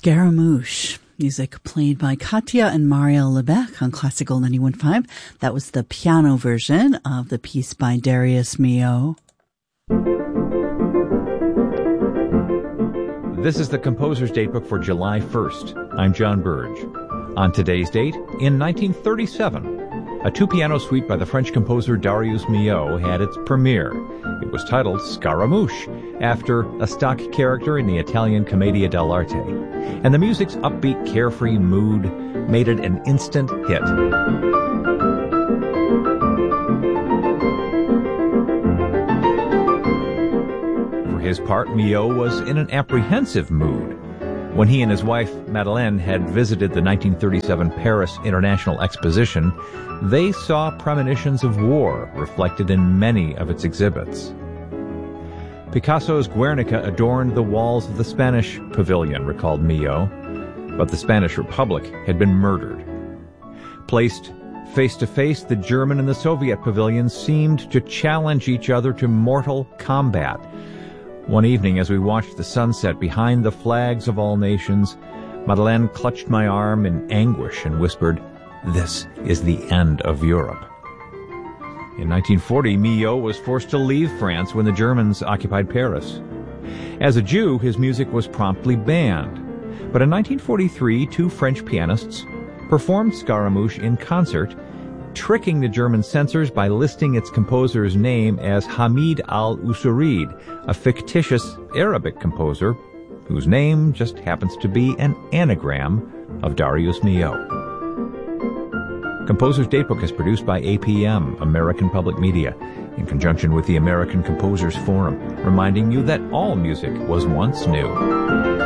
Scaramouche, music played by Katya and Mario Lebec on Classical 91.5. That was the piano version of the piece by Darius Milhaud. This is the Composer's Datebook for July 1st. I'm John Burge. On today's date, in 1937, a two-piano suite by the French composer Darius Milhaud had its premiere. It was titled Scaramouche, after a stock character in the Italian Commedia dell'arte. And the music's upbeat, carefree mood made it an instant hit. For his part, Milhaud was in an apprehensive mood. When he and his wife, Madeleine, had visited the 1937 Paris International Exposition, they saw premonitions of war reflected in many of its exhibits. Picasso's Guernica adorned the walls of the Spanish pavilion, recalled Milhaud, but the Spanish Republic had been murdered. Placed face to face, the German and the Soviet pavilions seemed to challenge each other to mortal combat. One evening, as we watched the sunset behind the flags of all nations, Madeleine clutched my arm in anguish and whispered, "This is the end of Europe." In 1940, Milhaud was forced to leave France when the Germans occupied Paris. As a Jew, his music was promptly banned. But in 1943, two French pianists performed Scaramouche in concert, tricking the German censors by listing its composer's name as Hamid al-Usourid, a fictitious Arabic composer whose name just happens to be an anagram of Darius Milhaud. Composer's Datebook is produced by APM, American Public Media, in conjunction with the American Composers Forum, reminding you that all music was once new.